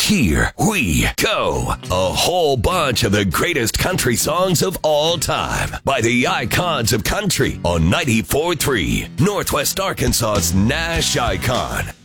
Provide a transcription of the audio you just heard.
Here we go. A whole bunch of the greatest country songs of all time by the icons of country on 94.3, Northwest Arkansas's Nash Icon.